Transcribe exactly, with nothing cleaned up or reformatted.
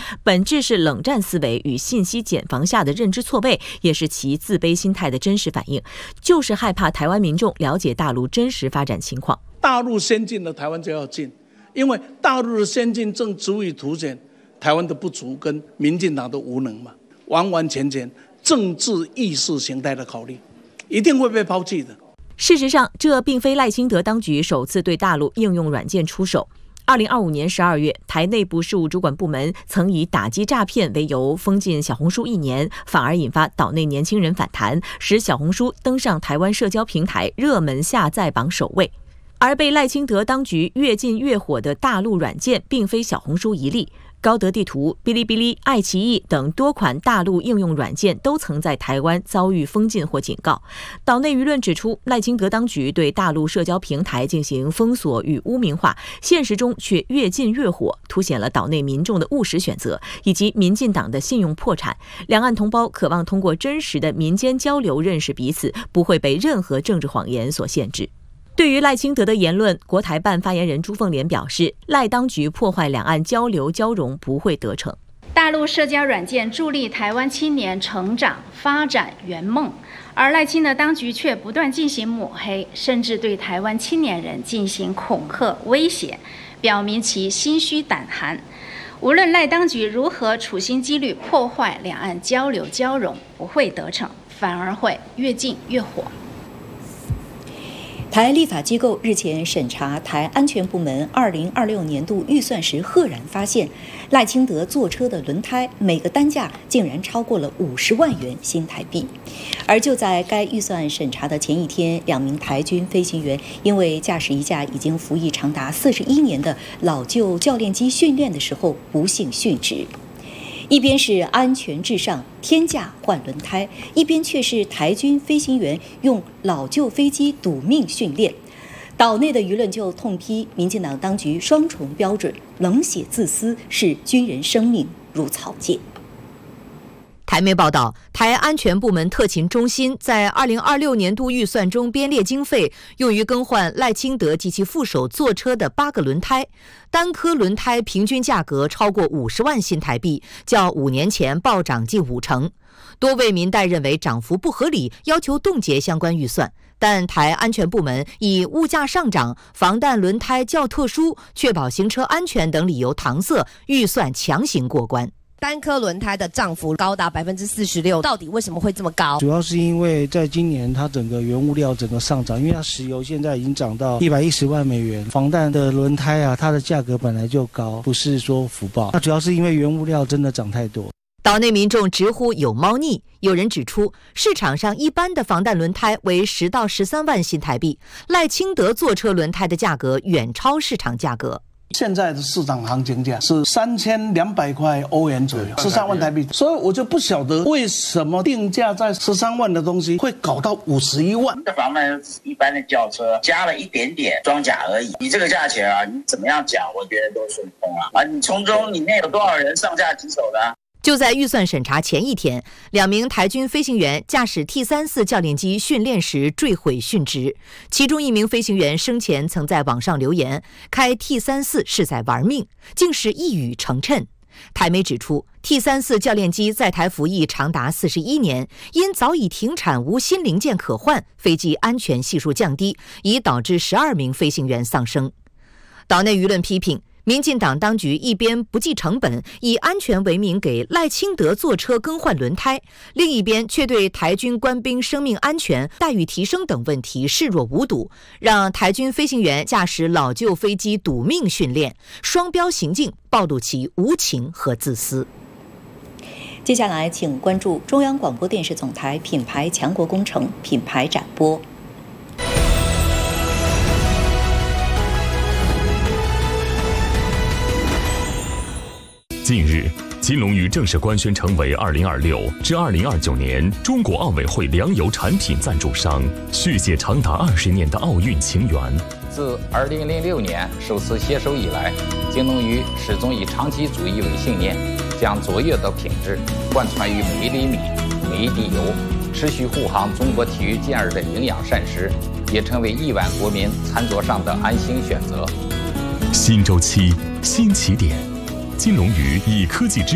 本质是冷战思维与信息茧房下的认知错位，也是其自卑心态的真实反应，就是害怕台湾民众了解大陆真实发展情况。 大陆先进了，台湾就要进，因为大陆的先进正足以凸显台湾的不足跟民进党的无能嘛，完完全全政治意识形态的考虑，一定会被抛弃的。 事实上，这并非赖清德当局首次对大陆应用软件出手。二零二五年十二月，台内部事务主管部门曾以打击诈骗为由封禁小红书一年，反而引发岛内年轻人反弹，使小红书登上台湾社交平台热门下载榜首位。而被赖清德当局越禁越火的大陆软件，并非小红书一例。高德地图、哔哩哔哩、爱奇艺等多款大陆应用软件都曾在台湾遭遇封禁或警告。岛内舆论指出，赖清德当局对大陆社交平台进行封锁与污名化，现实中却越禁越火，凸显了岛内民众的务实选择以及民进党的信用破产。两岸同胞渴望通过真实的民间交流认识彼此，不会被任何政治谎言所限制。对于赖清德的言论，国台办发言人朱凤莲表示，赖当局破坏两岸交流交融不会得逞。 大陆社交软件助力台湾青年成长发展圆梦，而赖清德当局却不断进行抹黑，甚至对台湾青年人进行恐吓威胁，表明其心虚胆寒。无论赖当局如何处心积虑破坏两岸交流交融，不会得逞，反而会越禁越火。 台立法机构日前审查台安全部门二零二六年度预算时，赫然发现赖清德坐车的轮胎每个单价竟然超过了五十万元新台币。而就在该预算审查的前一天，两名台军飞行员因为驾驶一架已经服役长达四十一年的老旧教练机训练的时候不幸殉职。一边是安全至上，天价换轮胎，一边却是台军飞行员用老旧飞机赌命训练。岛内的舆论就痛批民进党当局双重标准，冷血自私，视军人生命如草芥。 台媒报道，台安全部门特勤中心在二零二六年度预算中编列经费，用于更换赖清德及其副手坐车的八个轮胎，单颗轮胎平均价格超过五十万新台币，较五年前暴涨近五成。多位民代认为涨幅不合理，要求冻结相关预算。但台安全部门以物价上涨、防弹轮胎较特殊、确保行车安全等理由搪塞，预算强行过关。 单颗轮胎的涨幅高达百分之四十六，到底为什么会这么高？ 主要是因为在今年它整个原物料整个上涨，因为它石油现在已经涨到一百一十万美元，防弹的轮胎啊，它的价格本来就高，不是说福报。那主要是因为原物料真的涨太多。 岛内民众直呼有猫腻，有人指出，市场上一般的防弹轮胎为十到十三万新台币，赖清德坐车轮胎的价格远超市场价格。 现在的市场行情价是三千两百块欧元左右，十三万台币，所以我就不晓得为什么定价在十三万的东西会搞到五十一万。 这防弹只是一般的轿车，加了一点点装甲而已。你这个价钱啊，你怎么样讲，我觉得都顺风啊。啊，你从中里面有多少人上下其手的啊？ 就在预算审查前一天，两名台军飞行员驾驶 T 三十四 教练机训练时坠毁殉职。其中一名飞行员生前曾在网上留言，开 T 三十四 是在玩命，竟是一语成谶。台媒指出 ，T 三十四 教练机在台服役长达四十一年，因早已停产无新零件可换，飞机安全系数降低，已导致十二名飞行员丧生。岛内舆论批评，民进党当局一边不计成本，以安全为名给赖清德坐车更换轮胎，另一边却对台军官兵生命安全、待遇提升等问题视若无睹，让台军飞行员驾驶老旧飞机赌命训练，双标行径暴露其无情和自私。 接下来，请关注中央广播电视总台品牌强国工程品牌展播。 近日，金龙鱼正式官宣成为二零二六至二零二九年中国奥委会粮油产品赞助商，续写长达二十年的奥运情缘。 自二零零六年首次携手以来，金龙鱼始终以长期主义为信念，将卓越的品质贯穿于每一粒米、每一滴油，持续护航中国体育健儿的营养膳食，也成为亿万国民餐桌上的安心选择。 新周期，新起点。金龙鱼以科技之